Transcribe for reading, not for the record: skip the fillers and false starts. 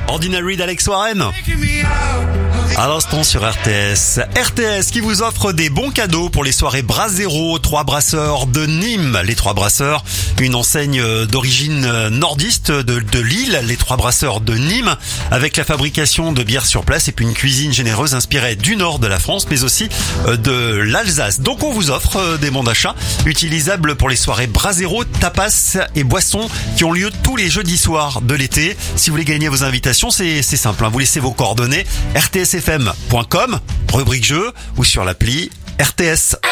Ordinary d'Alex Warren. À l'instant sur RTS. RTS qui vous offre des bons cadeaux pour les soirées Brassero, 3 brasseurs de Nîmes. Les 3 brasseurs, une enseigne d'origine nordiste de Lille, les 3 brasseurs de Nîmes, avec la fabrication de bières sur place et puis une cuisine généreuse inspirée du nord de la France, mais aussi de l'Alsace. Donc on vous offre des bons d'achat utilisables pour les soirées Brassero, tapas et boissons qui ont lieu tous les jeudis soirs de l'été. Si vous voulez gagner vos invitations, c'est simple, vous laissez vos coordonnées, rtsfm.com, rubrique jeu ou sur l'appli RTS.